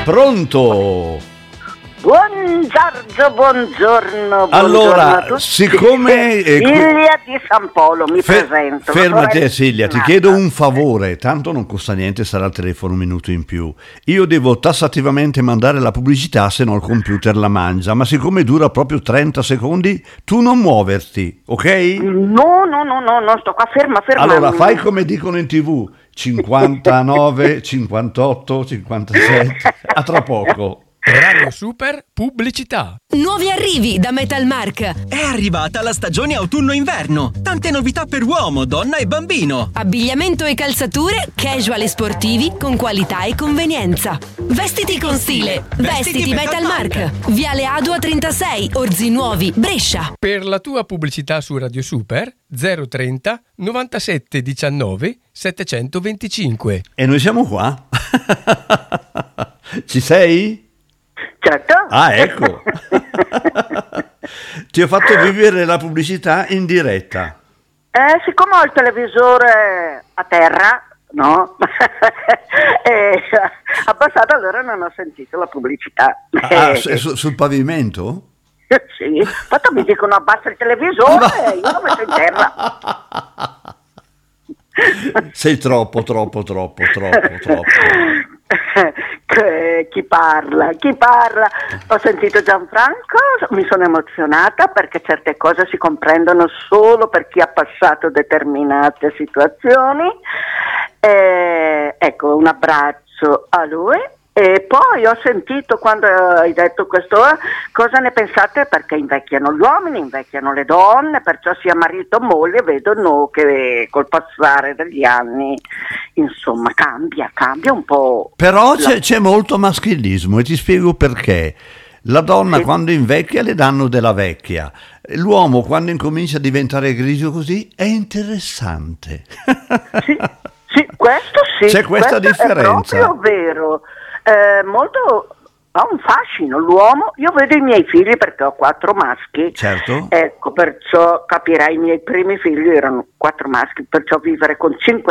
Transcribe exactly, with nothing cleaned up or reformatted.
Pronto? Buongiorno, buongiorno. Allora, buongiorno a tutti. siccome... eh, Silvia di San Polo, mi Fe- presento. Fermati, Vorrei- Silvia, ti Ah, chiedo un favore, tanto non costa niente, sarà il telefono un minuto in più. Io devo tassativamente mandare la pubblicità, se no il computer la mangia, ma siccome dura proprio trenta secondi, tu non muoverti, ok? No, no, no, no, non sto qua, ferma, ferma. Allora, fai come dicono in tv, cinquantanove, cinquantotto, cinquantasette, a tra poco. Radio Super Pubblicità. Nuovi arrivi da Metalmark. È arrivata la stagione autunno-inverno. Tante novità per uomo, donna e bambino. Abbigliamento e calzature casual e sportivi con qualità e convenienza. Vestiti con stile. Vestiti, Vestiti Metalmark. Metalmark. Viale Adua trentasei, Orzinuovi, Brescia. Per la tua pubblicità su Radio Super zero trenta novantasette diciannove settecentoventicinque. E noi siamo qua. Ci sei? Certo. Ah, ecco. Ti ho fatto vivere la pubblicità in diretta. Eh, siccome ho il televisore a terra, no? eh, abbassato, allora non ho sentito la pubblicità. Ah, Eh, su- su- sul pavimento? sì, infatti mi dicono abbassa il televisore e io lo metto in terra. Sei troppo, troppo, troppo, troppo, troppo. Che- chi parla? Chi parla? Ho sentito Gianfranco, mi sono emozionata perché certe cose si comprendono solo per chi ha passato determinate situazioni. Eh, ecco, un abbraccio a lui. E poi ho sentito quando hai detto questo, eh, cosa ne pensate, perché invecchiano gli uomini, invecchiano le donne, perciò sia marito o moglie vedono che col passare degli anni insomma cambia, cambia un po'. Però la- c'è, c'è molto maschilismo e ti spiego perché. La donna Sì. quando invecchia le danno della vecchia, l'uomo quando incomincia a diventare grigio così è interessante. Sì, sì, questo sì. C'è questa questo differenza. È proprio vero. Eh, molto ha un fascino l'uomo. Io vedo i miei figli perché ho quattro maschi. Certo. Ecco, perciò capirai, i miei primi figli erano quattro maschi, perciò vivere con cinque